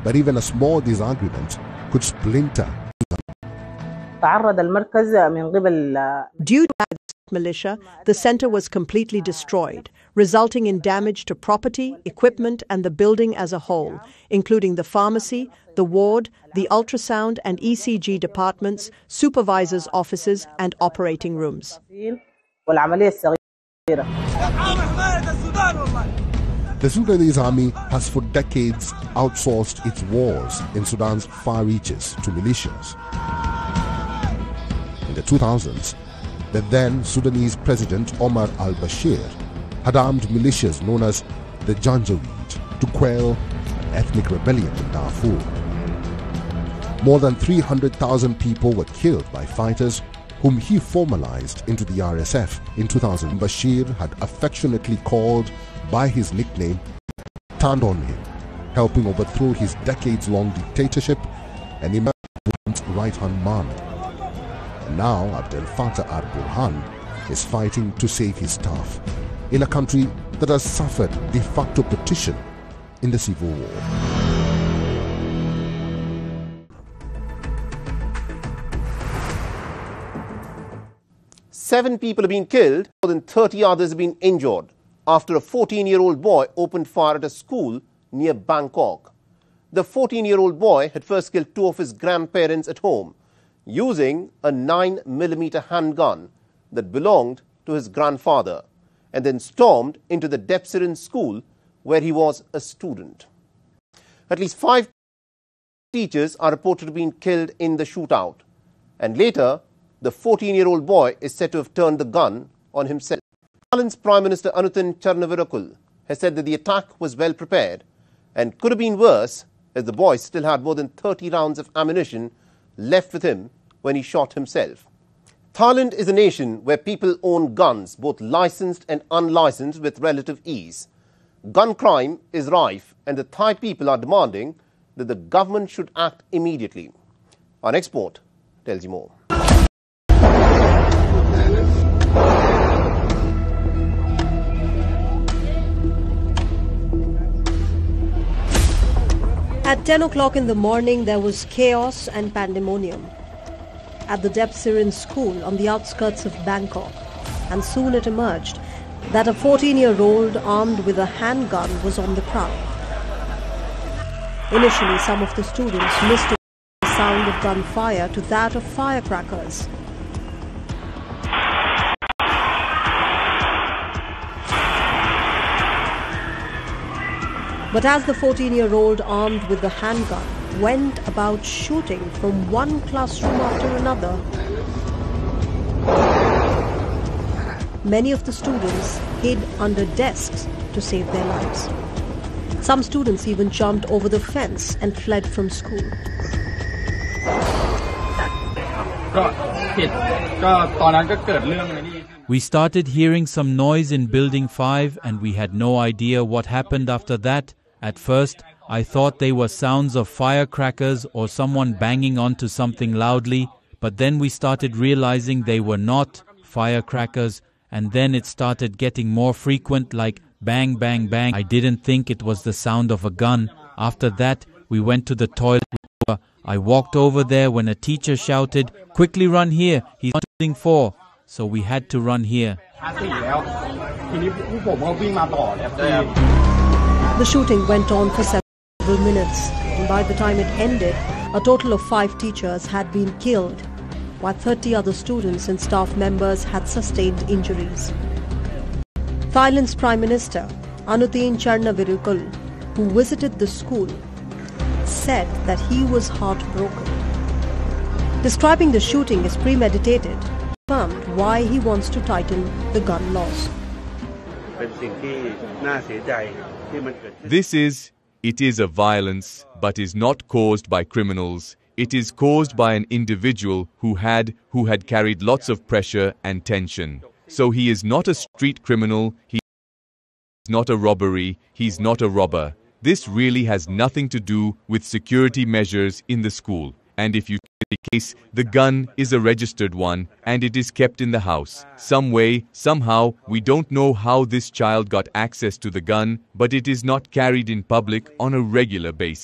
but even a small disagreement could splinter. Due to militia, the center was completely destroyed, resulting in damage to property, equipment, and the building as a whole, including the pharmacy, the ward, the ultrasound and ECG departments, supervisors' offices, and operating rooms. The Sudanese army has for decades outsourced its wars in Sudan's far reaches to militias. In the 2000s, the then Sudanese President Omar al-Bashir had armed militias known as the Janjaweed to quell ethnic rebellion in Darfur. More than 300,000 people were killed by fighters whom he formalized into the RSF. In 2000, Bashir had affectionately called by his nickname, turned on him, helping overthrow his decades-long dictatorship and emerge as right-hand man. And now Abdel Fattah al-Burhan is fighting to save his staff in a country that has suffered de facto partition in the civil war. Seven people have been killed, more than 30 others have been injured after a 14-year-old boy opened fire at a school near Bangkok. The 14-year-old boy had first killed two of his grandparents at home using a 9mm handgun that belonged to his grandfather, and then stormed into the Depsirin school where he was a student. At least 5 teachers are reported to have been killed in the shootout, and later the 14-year-old boy is said to have turned the gun on himself. Thailand's Prime Minister Anutin Charnvirakul has said that the attack was well prepared and could have been worse, as the boy still had more than 30 rounds of ammunition left with him when he shot himself. Thailand is a nation where people own guns, both licensed and unlicensed, with relative ease. Gun crime is rife, and the Thai people are demanding that the government should act immediately. Our next report tells you more. At 10 o'clock in the morning, there was chaos and pandemonium at the Depsirin school on the outskirts of Bangkok, and soon it emerged that a 14-year-old armed with a handgun was on the prowl. Initially, some of the students mistook the sound of gunfire to that of firecrackers. But as the 14-year-old armed with the handgun went about shooting from one classroom after another, many of the students hid under desks to save their lives. Some students even jumped over the fence and fled from school. We started hearing some noise in Building 5 and we had no idea what happened after that. At first, I thought they were sounds of firecrackers or someone banging onto something loudly, but then we started realizing they were not firecrackers, and then it started getting more frequent, like bang, bang, bang. I didn't think it was the sound of a gun. After that, we went to the toilet. I walked over there when a teacher shouted, "Quickly run here, he's on Building 4." So we had to run here. The shooting went on for several minutes, and by the time it ended, a total of 5 teachers had been killed, while 30 other students and staff members had sustained injuries. Thailand's Prime Minister, Anutin Charnvirakul, who visited the school, said that he was heartbroken. Describing the shooting as premeditated, he confirmed why he wants to tighten the gun laws. It is a violence, but is not caused by criminals. It is caused by an individual who had carried lots of pressure and tension. So he is not a street criminal, he is not a robbery, he's not a robber. This really has nothing to do with security measures in the school. And if you take the case, the gun is a registered one and it is kept in the house. Some way, somehow, we don't know how this child got access to the gun, but it is not carried in public on a regular basis.